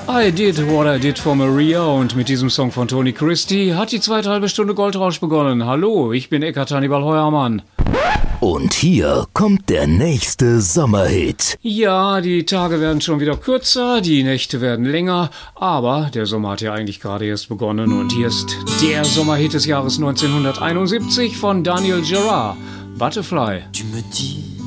I Did What I Did for Maria und mit diesem Song von Tony Christie hat die zweite halbe Stunde Goldrausch begonnen. Hallo, ich bin Eckart Hannibal Heuermann. Und hier kommt der nächste Sommerhit. Ja, die Tage werden schon wieder kürzer, die Nächte werden länger, aber der Sommer hat ja eigentlich gerade erst begonnen und hier ist der Sommerhit des Jahres 1971 von Daniel Gerard, Butterfly. Tu me dis